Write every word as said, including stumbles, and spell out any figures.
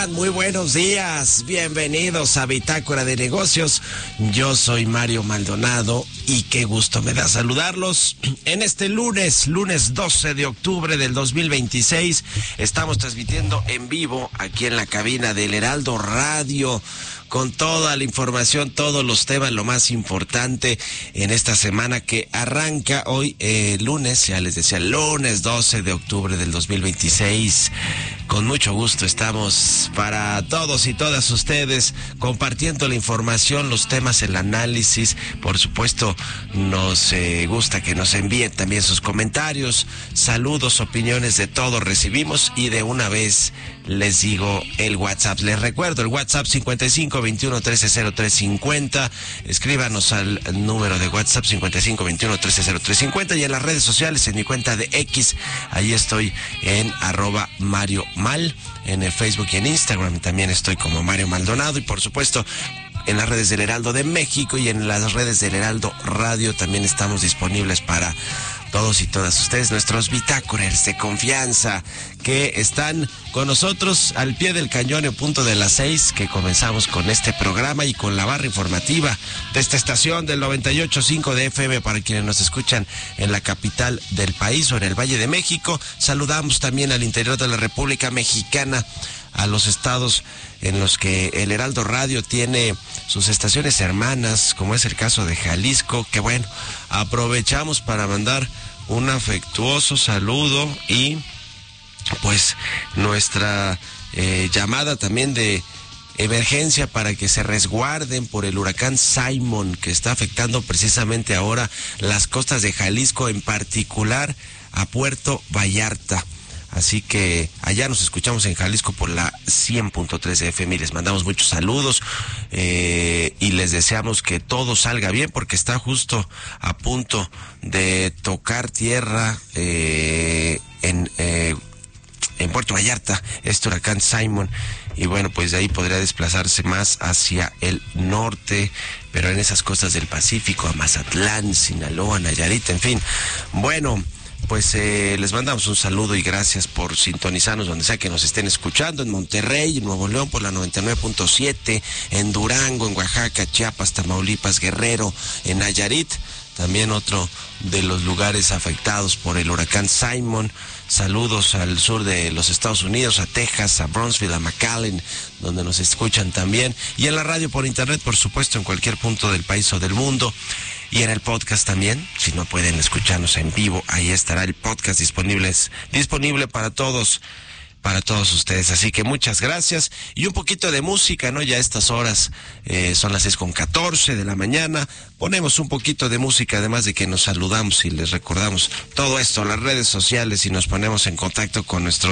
Muy buenos días, bienvenidos a Bitácora de Negocios. Yo soy Mario Maldonado y qué gusto me da saludarlos en este lunes, lunes doce de octubre del dos mil veintiséis. Estamos transmitiendo en vivo aquí en la cabina del Heraldo Radio, con toda la información, todos los temas, lo más importante en esta semana que arranca hoy, eh, lunes, ya les decía, lunes doce de octubre del dos mil veintiséis. Con mucho gusto estamos para todos y todas ustedes compartiendo la información, los temas, el análisis. Por supuesto, nos eh, gusta que nos envíen también sus comentarios, saludos, opiniones, de todo recibimos. Y de una vez les digo el WhatsApp. Les recuerdo el WhatsApp cincuenta y cinco veintiuno trece cero tres cincuenta. Escríbanos al número de WhatsApp cincuenta y cinco veintiuno trece cero tres cincuenta, y en las redes sociales, en mi cuenta de X, ahí estoy en arroba Mario Mal, en el Facebook y en Instagram también estoy como Mario Maldonado, y por supuesto en las redes del Heraldo de México y en las redes del Heraldo Radio también estamos disponibles para todos y todas ustedes, nuestros bitácorers de confianza que están con nosotros al pie del cañón en punto de las seis, que comenzamos con este programa y con la barra informativa de esta estación del noventa y ocho punto cinco de F M para quienes nos escuchan en la capital del país o en el Valle de México. Saludamos también al interior de la República Mexicana, a los estados en los que el Heraldo Radio tiene sus estaciones hermanas, como es el caso de Jalisco, que bueno, aprovechamos para mandar un afectuoso saludo y pues nuestra eh, llamada también de emergencia para que se resguarden por el huracán Simon, que está afectando precisamente ahora las costas de Jalisco, en particular a Puerto Vallarta. Así que allá nos escuchamos en Jalisco por la cien punto tres de F M y les mandamos muchos saludos eh, y les deseamos que todo salga bien, porque está justo a punto de tocar tierra eh, en, eh, en Puerto Vallarta este huracán Simon, y bueno, pues de ahí podría desplazarse más hacia el norte, pero en esas costas del Pacífico, a Mazatlán, Sinaloa, Nayarit, en fin. Bueno, pues eh, les mandamos un saludo y gracias por sintonizarnos donde sea que nos estén escuchando, en Monterrey, en Nuevo León por la noventa y nueve punto siete, en Durango, en Oaxaca, Chiapas, Tamaulipas, Guerrero, en Nayarit, también otro de los lugares afectados por el huracán Simon. Saludos al sur de los Estados Unidos, a Texas, a Brownsville, a McAllen, donde nos escuchan también, y en la radio por internet, por supuesto, en cualquier punto del país o del mundo. Y en el podcast también, si no pueden escucharnos en vivo, ahí estará el podcast disponible, disponible para todos, para todos ustedes. Así que muchas gracias. Y un poquito de música, ¿no? Ya a estas horas, eh, son las seis con catorce de la mañana. Ponemos un poquito de música, además de que nos saludamos y les recordamos todo esto, las redes sociales, y nos ponemos en contacto con nuestro